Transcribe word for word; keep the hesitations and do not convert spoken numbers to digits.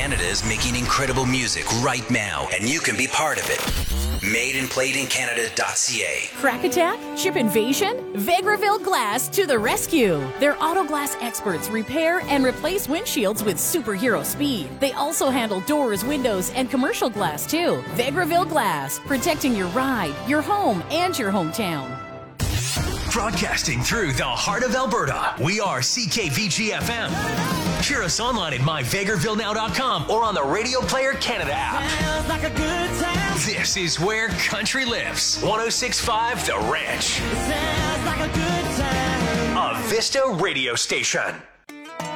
Canada is making incredible music right now, and you can be part of it. made and played in canada dot c a. Crack attack? Chip invasion? Vegreville Glass to the rescue. Their auto glass experts repair and replace windshields with superhero speed. They also handle doors, windows, and commercial glass too. Vegreville Glass, protecting your ride, your home, and your hometown. Broadcasting through the heart of Alberta, we are C K V G F M. Hear us online at my vegreville now dot com or on the Radio Player Canada app. Sounds like a good time. This is where country lives. one oh six point five The Ranch. Sounds like a good time. A Vista radio station.